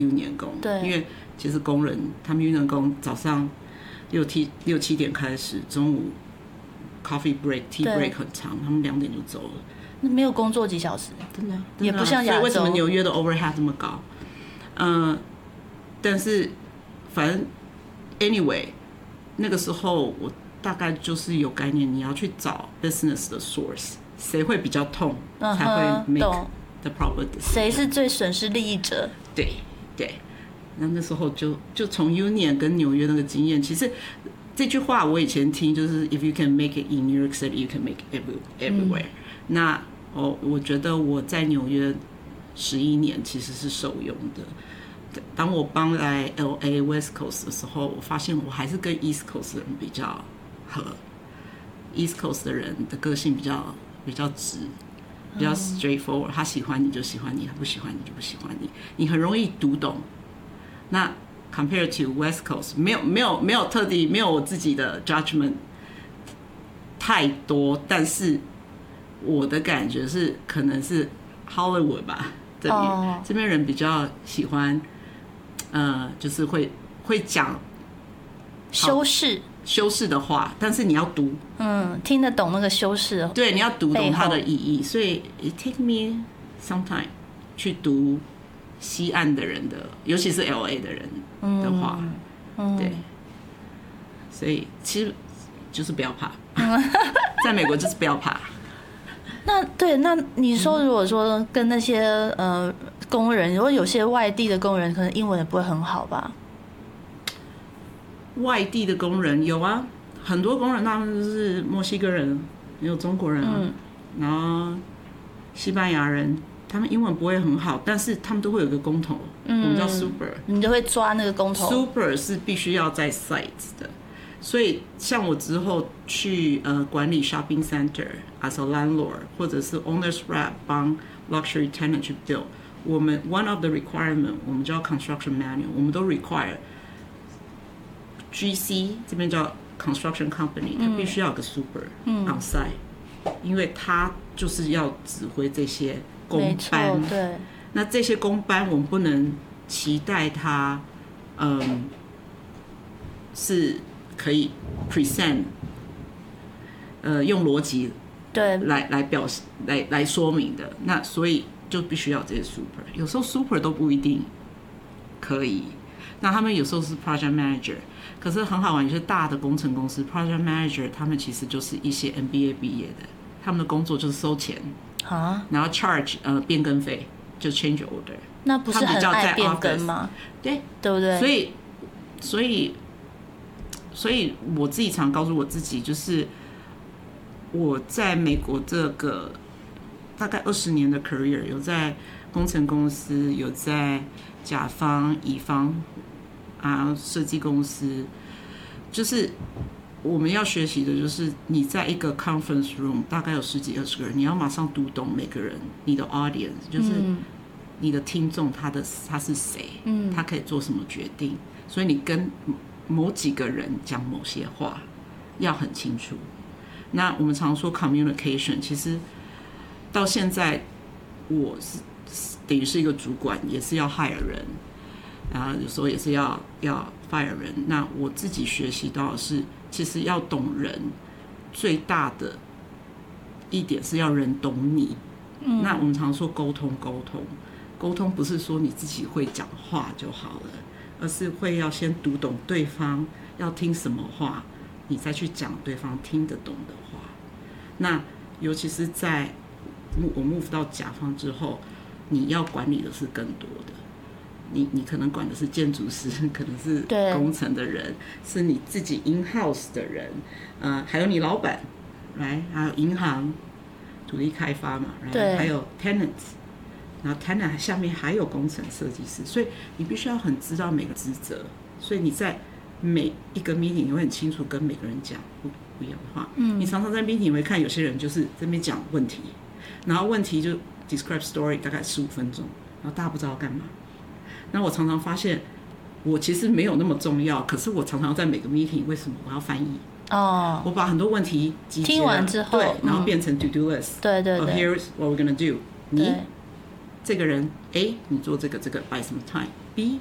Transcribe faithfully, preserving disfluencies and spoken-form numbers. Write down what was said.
union 工， 对， 因为其实工人他们 union 工早上六七六七点开始，中午 coffee break tea break 很长，他们两点就走了。 那没有工作几小时， 真的， 也不像亚洲。 所以为什么纽约的 overhead 这么高？嗯、呃，但是反正 anyway， 那个时候我大概就是有概念，你要去找 business 的 source， 谁会比较痛，嗯、才会 make the proper decision。 谁是最损失利益者？ 对对，那那时候就就从 union 跟纽约那个经验，其实这句话我以前听就是 if you can make it in New York City, you can make it everywhere、嗯。那哦，我觉得我在纽约十一年其实是受用的。当我搬来 L A West Coast 的时候，我发现我还是跟 East Coast 的人比较合。East Coast 的人的个性比较比较直，比较 straightforward，、嗯、他喜欢你就喜欢你，他不喜欢你就不喜欢你，你很容易读懂。那 compared to West Coast， 没有没有没有特地没有我自己的 judgment 太多，但是我的感觉是可能是 Hollywood 吧，这边、oh. 这边人比较喜欢，呃，就是会会讲修饰修饰的话，但是你要读， 嗯，听得懂那个修饰， 对，你要读懂它的意义，所以 it take me some time 去读西岸的人的，尤其是 L A 的人的话，嗯嗯、对，所以其实就是不要怕，在美国就是不要怕。 那对，那你说如果说跟那些呃工人，如果有些外地的工人，可能英文也不会很好吧？ 外地的工人有啊，很多工人他们是墨西哥人，也有中国人啊，嗯、然后西班牙人，他们英文不会很好，但是他们都会有一个工头，嗯、我们叫 super， 你就会抓那个工头。 super 是必须要在 site 的。所以，像我之后去呃管理 shopping center as a landlord， 或者是 owners rep 帮 luxury tenant 去 build， 我们 one of the requirement 我们叫 construction manual， 我们都 require G C 这边叫 construction company， 它必须要有个 super、嗯、on site， 因为它就是要指挥这些工班。 对。 那这些工班我们不能期待它，嗯，是。可以 present， 呃，用逻辑对来来表示来来说明的，那所以就必须要这些 super， 有时候 super 都不一定可以，那他们有时候是 project manager， 可是很好玩，有些大的工程公司 project manager 他们其实就是一些 M B A 毕业的，他们的工作就是收钱，啊，然后 charge 呃变更费，就 change order， 那不是很爱变更吗？ 对， 对不对？ 所以所以。所以我自己常告诉我自己，就是我在美国这个大概二十年的 career， 有在工程公司，有在甲方、乙方啊设计公司，就是我们要学习的就是你在一个 conference room 大概有十几二十个人，你要马上读懂每个人，你的 audience 就是你的听众他的他是谁，嗯，他可以做什么决定，所以你跟某几个人讲某些话要很清楚。那我们常说 communication， 其实到现在我是等于是一个主管，也是要 hire 人，然后有时候也是要要 fire 人。那我自己学习到的是，其实要懂人最大的一点是要人懂你。嗯、那我们常说沟通，沟通，沟通不是说你自己会讲话就好了。而是会要先读懂对方要听什么话，你再去讲对方听得懂的话。那尤其是在我 move 到甲方之后，你要管理的是更多的。你你可能管的是建筑师，可能是工程的人，是你自己 in house 的人，呃，还有你老板，来，还有银行、土地开发嘛，对，还有 tenants。然后 tenant 下面还有工程设计师，所以你必须要很知道每个职责，所以你在每一个 meeting 你会很清楚跟每个人讲不不一样的话。嗯，你常常在 meeting 你会看有些人就是这边讲问题，然后问题就 describe story 大概十五分钟，然后大家不知道干嘛。那我常常发现我其实没有那么重要，可是我常常在每个 meeting 为什么我要翻译？哦，我把很多问题集结了， 听完之后， 对，然后变成 to do list。 对对对。 Oh, here's what we're gonna do。你这个人 A， 你做这个这个 by 什么 time，